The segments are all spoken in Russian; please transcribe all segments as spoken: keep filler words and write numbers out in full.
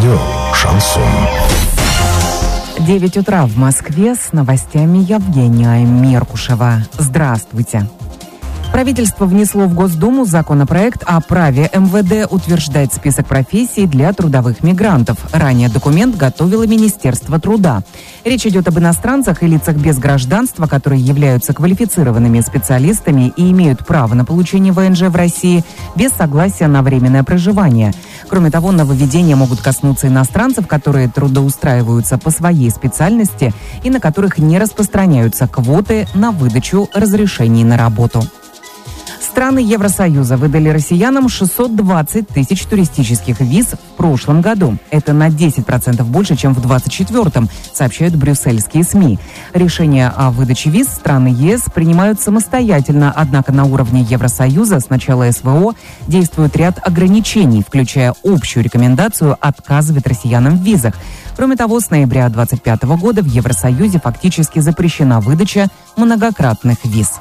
Радио «Шансон». девять утра в Москве, с новостями Евгения Меркушева. Здравствуйте. Правительство внесло в Госдуму законопроект о праве эм вэ дэ утверждать список профессий для трудовых мигрантов. Ранее документ готовило Министерство труда. Речь идет об иностранцах и лицах без гражданства, которые являются квалифицированными специалистами и имеют право на получение вэ эн жэ в России без согласия на временное проживание. Кроме того, нововведения могут коснуться иностранцев, которые трудоустраиваются по своей специальности и на которых не распространяются квоты на выдачу разрешений на работу. Страны Евросоюза выдали россиянам шестьсот двадцать тысяч туристических виз в прошлом году. Это на десять процентов больше, чем в двадцать четвёртом, сообщают брюссельские СМИ. Решения о выдаче виз страны е эс принимают самостоятельно, однако на уровне Евросоюза с начала эс вэ о действует ряд ограничений, включая общую рекомендацию отказывать россиянам в визах. Кроме того, с ноября две тысячи двадцать пятого года в Евросоюзе фактически запрещена выдача многократных виз.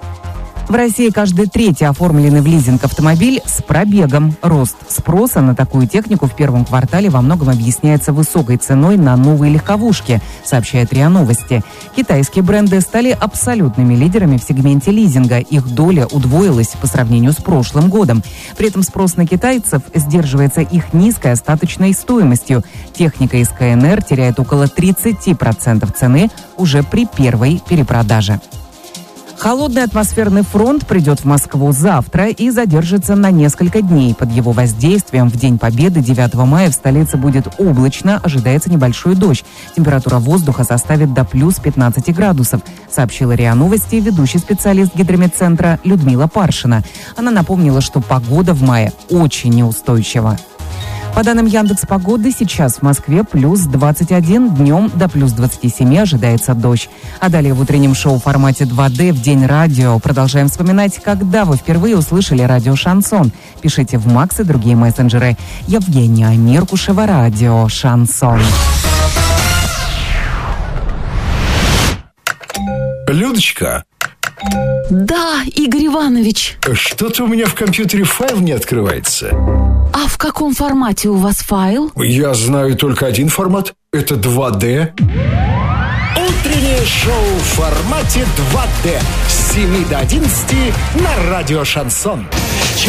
В России каждый третий оформленный в лизинг автомобиль с пробегом. Рост спроса на такую технику в первом квартале во многом объясняется высокой ценой на новые легковушки, сообщает РИА Новости. Китайские бренды стали абсолютными лидерами в сегменте лизинга. Их доля удвоилась по сравнению с прошлым годом. При этом спрос на китайцев сдерживается их низкой остаточной стоимостью. Техника из ка эн эр теряет около тридцать процентов цены уже при первой перепродаже. Холодный атмосферный фронт придет в Москву завтра и задержится на несколько дней. Под его воздействием в День Победы девятого мая в столице будет облачно, ожидается небольшой дождь. Температура воздуха составит до плюс пятнадцать градусов, сообщила РИА Новости ведущий специалист гидрометцентра Людмила Паршина. Она напомнила, что погода в мае очень неустойчива. По данным Яндекс.Погоды, сейчас в Москве плюс двадцать один, днем до плюс двадцать семь ожидается дождь. А далее в утреннем шоу в формате два дэ в День радио продолжаем вспоминать, когда вы впервые услышали радио «Шансон». Пишите в Макс и другие мессенджеры. Евгения Меркушева, радио «Шансон». Людочка. Да, Игорь Иванович. Что-то у меня в компьютере файл не открывается. А в каком формате у вас файл? Я знаю только один формат. Это два дэ. Утреннее шоу в формате два дэ с семи до одиннадцати на радио «Шансон».